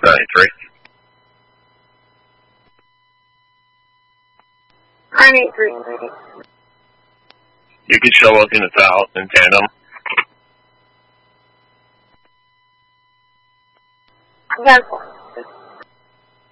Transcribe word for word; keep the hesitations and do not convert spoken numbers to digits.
ninety-three. nine eight three. You could show us in the south in tandem. Cancel.